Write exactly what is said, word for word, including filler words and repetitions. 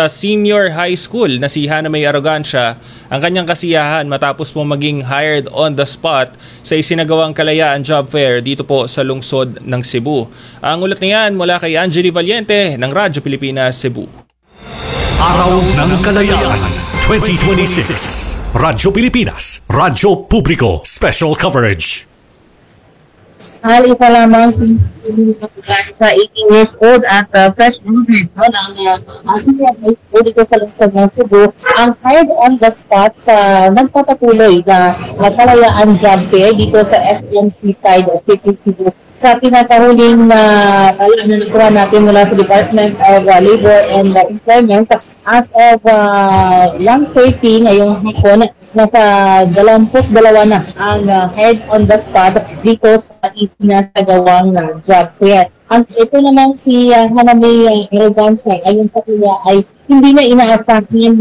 sa senior high school na si Hana May Arrogancia ang kanyang kasiyahan matapos po maging hired on the spot sa isinagawang Kalayaan Job Fair dito po sa lungsod ng Cebu. Ang ulat niyan mula kay Angeli Valiente ng Radyo Pilipinas, Cebu. Araw ng Kalayaan twenty twenty-six. Radyo Pilipinas, Radyo Publiko, Special Coverage. Hal, isa lamang sa eighteen years old at uh, fresh graduate no, ng uh, senior high school dito sa lungsod ng Cebu, ang hired on the spot sa nagpapatuloy na Kalayaan Job Fair dito sa S M C side of City Cebu. Sa pinakahuling na uh, na nakuha natin mula sa Department of uh, Labor and uh, Employment, as of uh, one thirty ngayong hapon, nasa dalawampu't dalawa na ang uh, head on the spot dito sa isinasagawang uh, job fair. Ang ito naman si uh, Hana May Arrogancia, ayon sa kanya ay hindi na inaasahan